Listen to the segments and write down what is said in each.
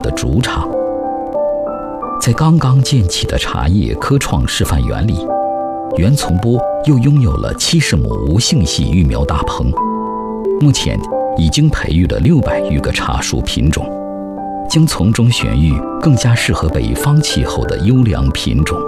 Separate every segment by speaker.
Speaker 1: 的主场。在刚刚建起的茶叶科创示范园里，袁从波又拥有了70亩无性系育苗大棚，目前已经培育了600余个茶树品种，将从中选育更加适合北方气候的优良品种。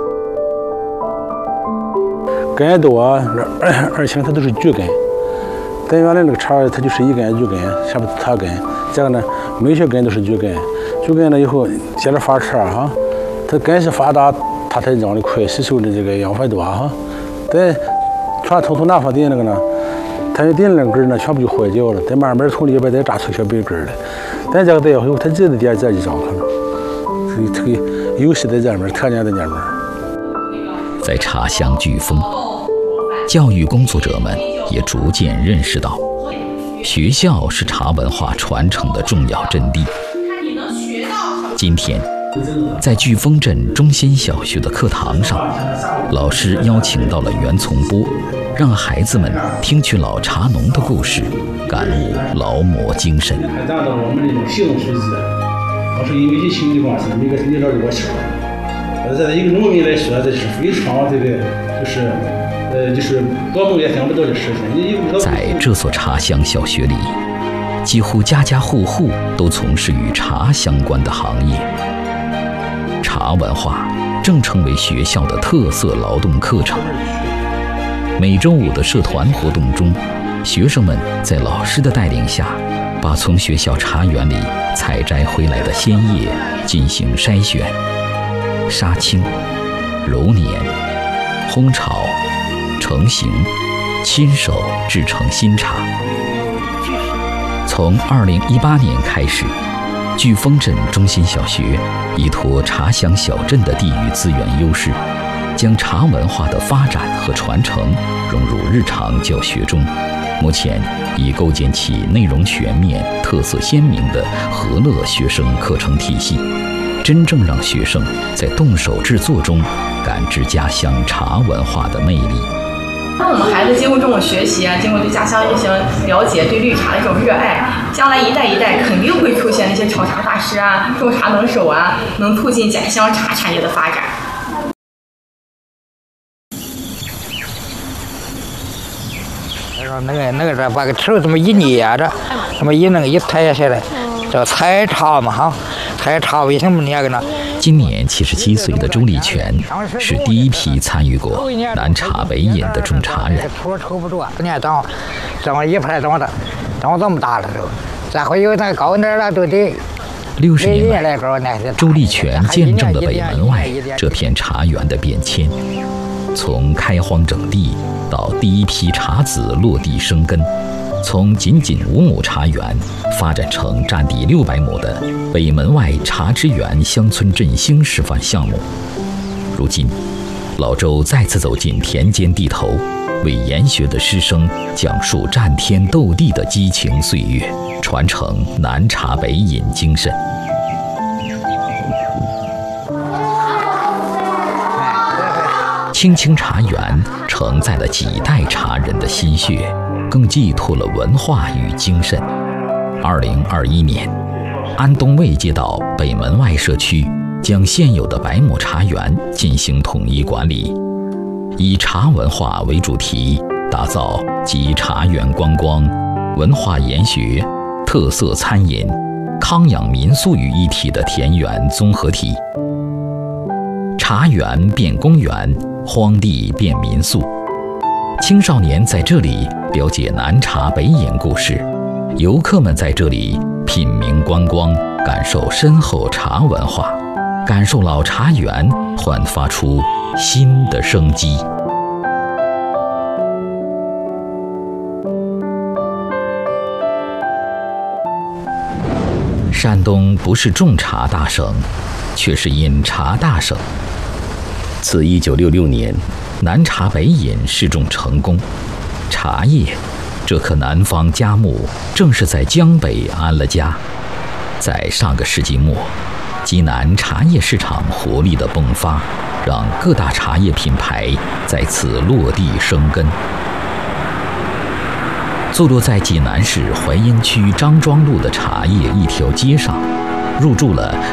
Speaker 2: 根多，而且它都是橘根。咱原来那个茶它就是一根橘根，下面插根，这个呢每些根都是橘根。橘根了以后接着发芽哈，它根是发达，它才长得快，吸收的这个养分多哈。咱传统南方的那个呢，它的那根呢全部就坏掉了，再慢慢从里边再长出小白根来。咱这个再以后它这个点这就长可能，这个优势在这面，特点在这面。
Speaker 1: 在茶乡飓风，教育工作者们也逐渐认识到，学校是茶文化传承的重要阵地。今天，在飓风镇中心小学的课堂上，老师邀请到了袁从波，让孩子们听取老茶农的故事，感悟劳磨精神。
Speaker 2: 还达到我们这种行动素质。老师因为心里话是每个领导给我说，在一个农民来说，这是非常这个就是做梦也想不到的事情。
Speaker 1: 在这所茶乡小学里，几乎家家户户都从事与茶相关的行业。茶文化正成为学校的特色劳动课程。每周五的社团活动中，学生们在老师的带领下，把从学校茶园里采摘回来的鲜叶进行筛选、杀青、揉捻、烘炒、成型，亲手制成新茶。从2018年开始，飓风镇中心小学依托茶乡小镇的地域资源优势，将茶文化的发展和传承融入日常教学中。目前已构建起内容全面、特色鲜明的和乐学生课程体系，真正让学生在动手制作中感知家乡茶文化的魅力。
Speaker 3: 当我们孩子经过这种学习啊，经过对家乡进行了解，对绿茶的这种热爱，将来一代一代肯定会出现那些炒茶大师啊、种茶能手啊，能促进家乡茶产业的发展。
Speaker 4: 那个把个手这么一捏着，这么一弄一抬下来，叫采茶嘛哈，采茶为什么捏个呢？
Speaker 1: 今年77岁的周立全是第一批参与过南茶北饮的种茶人。
Speaker 4: 抽不住，你看长一排长这么大了都，再会有那高点了都得。
Speaker 1: 60年来，周立全见证了北门外这片茶园的变迁，从开荒整地到第一批茶籽落地生根，从仅5亩茶园发展成占地600亩的北门外茶之园乡村振兴示范项目。如今，老周再次走进田间地头，为研学的师生讲述战天斗地的激情岁月，传承南茶北饮精神。青青茶园承载了几代茶人的心血，更寄托了文化与精神。2021年，安东卫街道北门外社区将现有的100亩茶园进行统一管理，以茶文化为主题，打造集茶园观光、文化研学、特色餐饮、康养民宿于一体的田园综合体。茶园变公园，荒地变民宿，青少年在这里了解南茶北饮故事，游客们在这里品茗观光，感受深厚茶文化，感受老茶园焕发出新的生机。山东不是种茶大省，却是饮茶大省。自1966年南茶北饮试种成功，茶叶这棵南方佳木正是在江北安了家。在上个世纪末，济南茶叶市场活力的迸发，让各大茶叶品牌再次落地生根。坐落在济南市淮阴区张庄路的茶叶一条街上， 入驻了